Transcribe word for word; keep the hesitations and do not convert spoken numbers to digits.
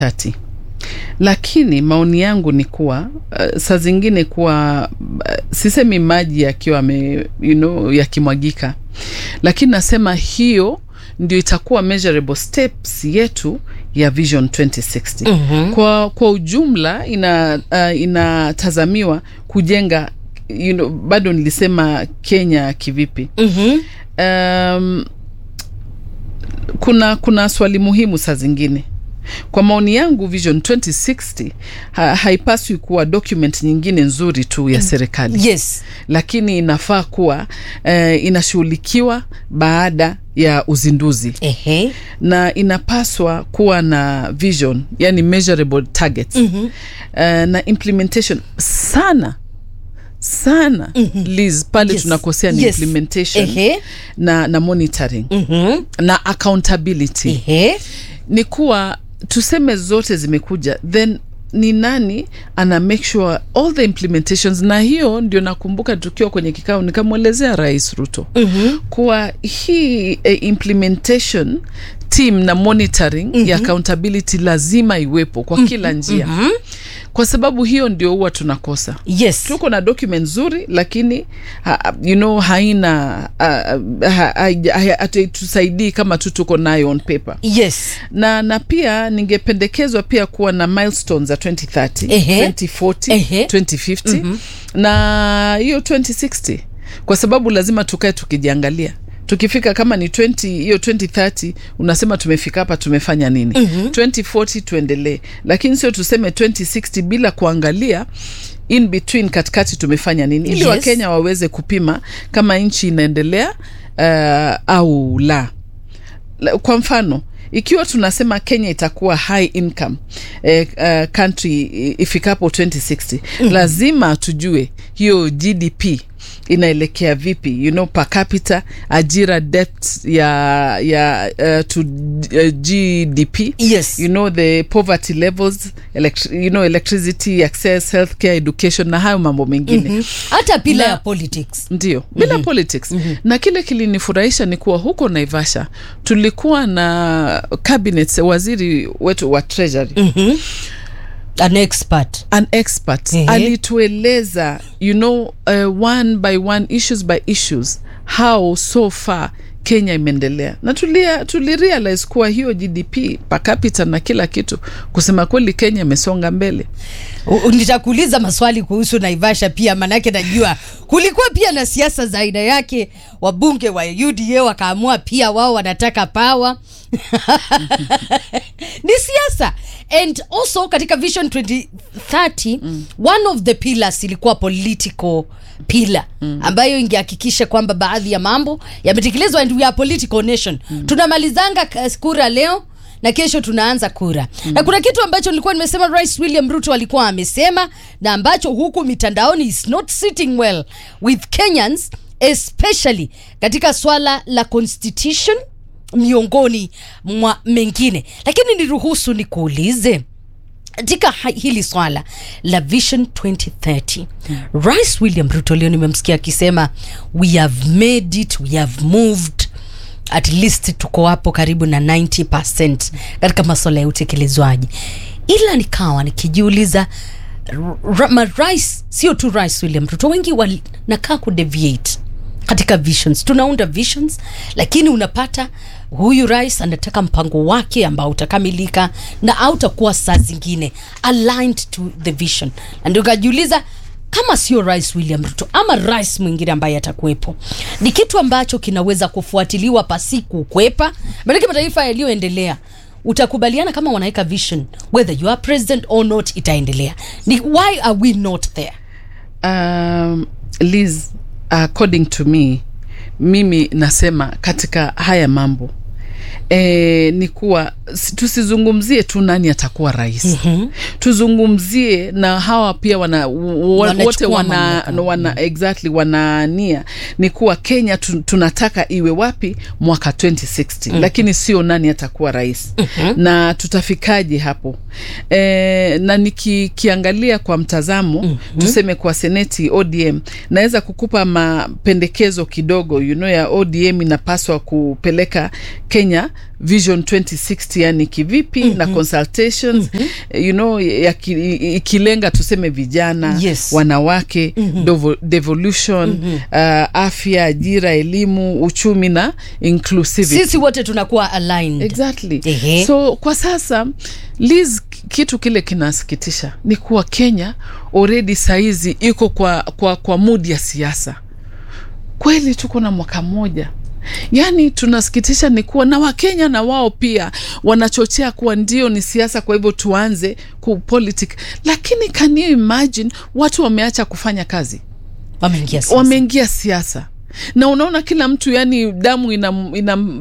thelathini. Lakini maoni yangu ni kuwa uh, saa zingine kuwa uh, sisemi maji yakiwa ame you know yakimwagika, lakini nasema hiyo ndio itakuwa measurable steps yetu ya Vision twenty sixty. Mm-hmm. Kwa kwa ujumla ina uh, inatazamiwa kujenga you know, bado nilisema Kenya kivipi. Mm-hmm. Um, kuna kuna swali muhimu saa zingine. Kwa maoni yangu Vision twenty sixty ha, haipaswi kuwa document nyingine nzuri tu ya serikali. Yes. Lakini inafaa kuwa uh, inashughulikiwa baada ya uzinduzi. Ehe. Na inapaswa kuwa na vision, yani measurable targets. Mm-hmm. Uh, na implementation sana sana. Mm-hmm. Liz, pale yes. tunakosea ni yes. implementation. Ehe. na na monitoring. Mm-hmm. na accountability. Ehe. Ni kuwa tuseme zote zimekuja, then ni nani ana make sure all the implementations. Na hiyo ndio nakumbuka tukiwa kwenye kikao nikamwelezea Rais Ruto. Mm-hmm. kuwa hii eh, implementation team na monitoring. Mm-hmm. ya accountability lazima iwepo kwa kila njia. Mm-hmm. Kwa sababu hiyo ndio huwa tunakosa. Yes. Tuko na document nzuri lakini ha, you know haina hatusaidii ha, ha, kama tu tuko nayo on paper. Yes. Na na pia ningependekezwa pia kuwa na milestones za twenty thirty, Ehe. twenty forty, Ehe. twenty fifty. Mm-hmm. na hiyo twenty sixty, kwa sababu lazima tukae tukijiangalia. Tukifika kama ni twenty hiyo twenty thirty unasema tumefika hapa tumefanya nini. Mm-hmm. twenty forty tuendelee, lakini sio tuseme twenty sixty bila kuangalia in between katikati tumefanya nini. Ili yes. Wakenya waweze kupima kama nchi inaendelea uh, au la. Kwa mfano ikiwa tunasema Kenya itakuwa high income eh, uh, country ifikapo twenty sixty. Mm-hmm. Lazima tujue hiyo G D P inaelekea vipi, you know, per capita, ajira, depth ya ya uh, to uh, G D P. Yes. You know, the poverty levels, elect you know, electricity access, healthcare, education na hayo mambo mengine. Mm-hmm. Hata bila ya politics. Ndio, bila mm-hmm. politics. Mm-hmm. Na kile kilinifurahisha ni kuwa huko Naivasha tulikuwa na cabinet, waziri wetu wa treasury. Mm-hmm. An expert. An expert. Mm-hmm. Alitueleza, you know, uh, one by one, issues by issues, how so far Kenya imeendelea. Na tulia tulirealize kuwa hiyo G D P per capita na kila kitu, kusema kweli Kenya imesonga mbele. Nitakuuliza maswali kuhusu Naivasha pia, manake najua kulikuwa pia na siasa za aina yake. Wabunge wa U D A wakaamua pia wao wanataka power. Ni siasa. And also katika Vision twenty thirty, mm. one of the pillars ilikuwa political pillar, mm. ambayo ingehakikisha kwamba baadhi ya mambo yametekelezwa. And we are political nation. Mm. Tunamalizanga kura leo na kesho tunaanza kura. Mm. Na kuna kitu ambacho nilikuwa nimesema Rais William Ruto alikuwa amesema, na ambacho huku mitandaoni is not sitting well with Kenyans, especially katika swala la constitution miongoni mwa mengine. Lakini niruhusu nikuulize, katika hili swala la Vision twenty thirty, hmm. Rais William Ruto leo nimemsikia akisema we have made it, we have moved, at least tuko hapo karibu na ninety percent katika masuala ya utekelezwaji. Ila nikawa nikijiuliza, rais sio tu Rais William Ruto, wengi wanakaa kudeviate katika visions. Tunaunda visions, lakini unapata huyu rais anataka mpango wake ambao utakamilika na hautakuwa saa zingine aligned to the vision. Na ndio kajiuliza, kama sio Rais William Ruto ama rais mwingine ambaye atakuepo, ni kitu ambacho kinaweza kufuatiliwa pasiku kwepa. Maana mataifa yaliyoendelea, utakubaliana kama wanaweka vision, whether you are president or not, itaendelea. Ni why are we not there? Um, Liz, according to me, mimi nasema katika haya mambo E, ni kuwa tusizungumzie tu nani atakuwa rais. Mm-hmm. Tuzungumzie na hawa pia wana wote wana, wana exactly wanania ni kuwa Kenya tu, tunataka iwe wapi mwaka twenty sixty. Mm-hmm. Lakini sio nani atakuwa rais. Mm-hmm. Na tutafikaje hapo? E, na nikiangalia kwa mtazamo, mm-hmm. tuseme kwa seneti O D M, naweza kukupa mapendekezo kidogo, you know, ya O D M inapaswa kupeleka Kenya kufanya Vision twenty sixty, yani kivipi, mm-hmm. na consultations, mm-hmm. you know, ya ki, ikilenga tuseme vijana, yes. wanawake, mm-hmm. devo, devolution, mm-hmm. uh, afya, ajira, elimu, uchumi na inclusivity. Sisi wote tunakuwa aligned. Exactly. Ehe. So kwa sasa Liz, kitu kile kinasikitisha ni kuwa Kenya already saizi iko kwa kwa kwa mood ya siasa. Kweli tuko na mwaka moja. Yani tunasikitisha ni kuwa na Wakenya na wao pia wanachochea kuwa ndio ni siasa, kwa hivyo tuanze ku politic. Lakini can you imagine watu wameacha kufanya kazi, wameingia siasa. Wameingia siasa. Na unaona kila mtu yani damu ina, ina